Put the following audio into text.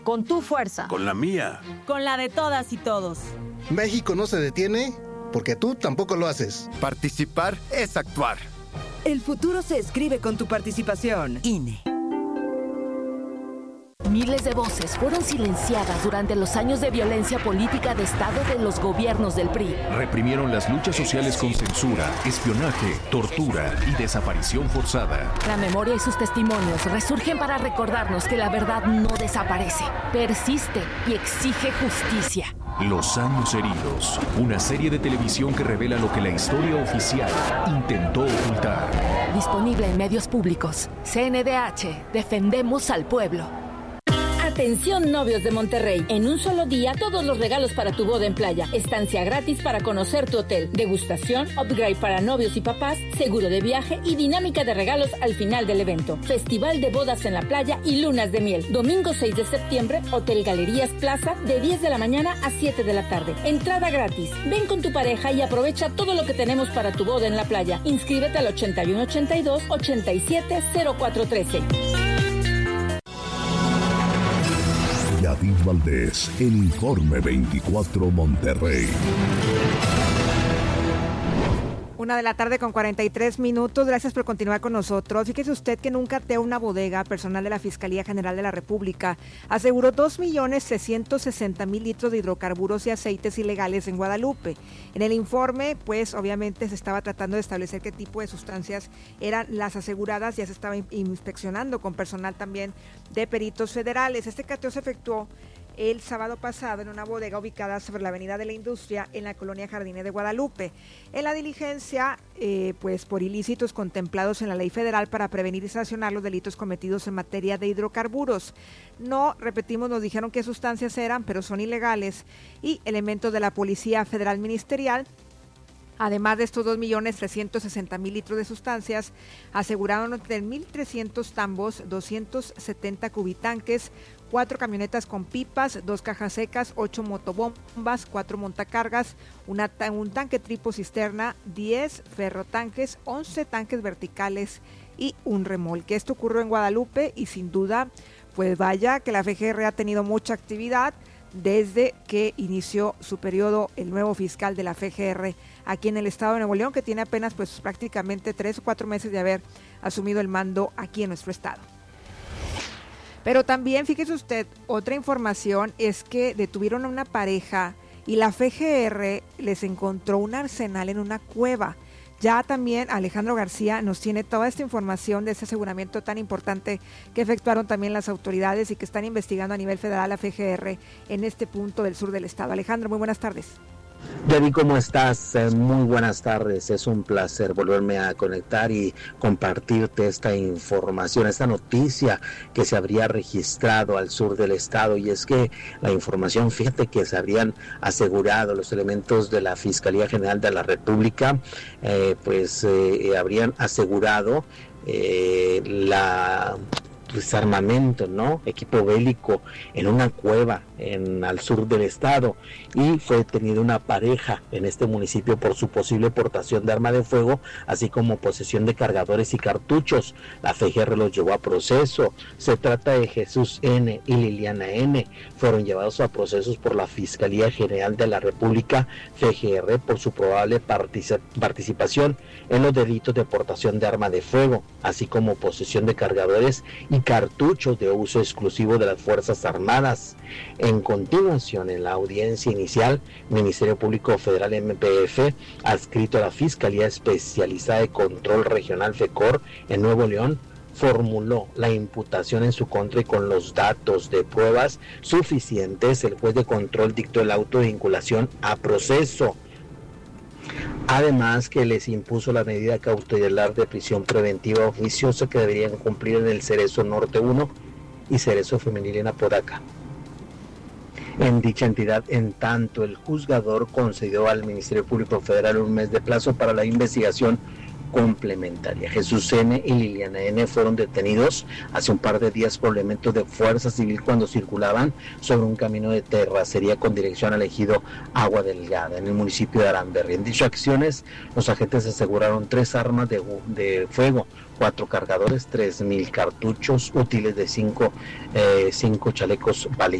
Con tu fuerza. Con la mía. Con la de todas y todos. México no se detiene porque tú tampoco lo haces. Participar es actuar. El futuro se escribe con tu participación. INE. Miles de voces fueron silenciadas durante los años de violencia política de Estado de los gobiernos del PRI. Reprimieron las luchas sociales con censura, espionaje, tortura y desaparición forzada. La memoria y sus testimonios resurgen para recordarnos que la verdad no desaparece, persiste y exige justicia. Los años heridos, una serie de televisión que revela lo que la historia oficial intentó ocultar. Disponible en medios públicos. CNDH, defendemos al pueblo. Atención, novios de Monterrey. En un solo día, todos los regalos para tu boda en playa. Estancia gratis para conocer tu hotel. Degustación, upgrade para novios y papás, seguro de viaje y dinámica de regalos al final del evento. Festival de bodas en la playa y lunas de miel. Domingo 6 de septiembre, Hotel Galerías Plaza, de 10 de la mañana a 7 de la tarde. Entrada gratis. Ven con tu pareja y aprovecha todo lo que tenemos para tu boda en la playa. Inscríbete al 8182-870413. Yadid Valdés, el Informe 24 Monterrey. 1:43 p.m. Gracias por continuar con nosotros. Fíjese usted que en un cateo una bodega, personal de la Fiscalía General de la República aseguró 2.360.000 litros de hidrocarburos y aceites ilegales en Guadalupe. En el informe, pues obviamente se estaba tratando de establecer qué tipo de sustancias eran las aseguradas. Ya se estaba inspeccionando con personal también de peritos federales. Este cateo se efectuó el sábado pasado en una bodega ubicada sobre la Avenida de la Industria en la colonia Jardines de Guadalupe. En la diligencia, pues por ilícitos contemplados en la ley federal para prevenir y sancionar los delitos cometidos en materia de hidrocarburos. No, repetimos, nos dijeron qué sustancias eran, pero son ilegales, y elementos de la Policía Federal Ministerial. Además de estos 2.360.000 litros de sustancias, aseguraron 1.300 tambos, 270 cubitanques, 4 camionetas con pipas, 2 cajas secas, 8 motobombas, 4 montacargas, un tanque tipo cisterna, 10 ferrotanques, 11 tanques verticales y un remolque. Esto ocurrió en Guadalupe y sin duda, pues vaya que la FGR ha tenido mucha actividad desde que inició su periodo el nuevo fiscal de la FGR aquí en el estado de Nuevo León, que tiene apenas pues prácticamente 3 o 4 meses de haber asumido el mando aquí en nuestro estado. Pero también, fíjese usted, otra información es que detuvieron a una pareja y la FGR les encontró un arsenal en una cueva. Ya también Alejandro García nos tiene toda esta información de ese aseguramiento tan importante que efectuaron también las autoridades y que están investigando a nivel federal la FGR en este punto del sur del estado. Alejandro, muy buenas tardes. Debbie, ¿cómo estás? Muy buenas tardes. Es un placer volverme a conectar y compartirte esta información, esta noticia que se habría registrado al sur del estado. Y es que la información, fíjate que se habrían asegurado los elementos de la Fiscalía General de la República, habrían asegurado armamento, ¿no? Equipo bélico en una cueva al sur del estado, y fue detenida una pareja en este municipio por su posible portación de arma de fuego, así como posesión de cargadores y cartuchos. La FGR los llevó a proceso. Se trata de Jesús N. y Liliana N. Fueron llevados a procesos por la Fiscalía General de la República, FGR, por su probable participación en los delitos de portación de arma de fuego, así como posesión de cargadores y cartuchos de uso exclusivo de las Fuerzas Armadas. En continuación, en la audiencia inicial, Ministerio Público Federal MPF, adscrito a la Fiscalía Especializada de Control Regional FECOR en Nuevo León, formuló la imputación en su contra y con los datos de pruebas suficientes, el juez de control dictó el auto de vinculación a proceso. Además, que les impuso la medida cautelar de prisión preventiva oficiosa que deberían cumplir en el Cerezo Norte 1 y Cerezo Femenil en Apodaca. En dicha entidad, en tanto, el juzgador concedió al Ministerio Público Federal un mes de plazo para la investigación complementaria. Jesús N. y Liliana N. fueron detenidos hace un par de días por elementos de Fuerza Civil cuando circulaban sobre un camino de terracería con dirección al ejido Agua Delgada, en el municipio de Aramberri. En dichas acciones, los agentes aseguraron 3 armas de fuego, 4 cargadores, 3,000 cartuchos útiles de 5 chalecos balísticos.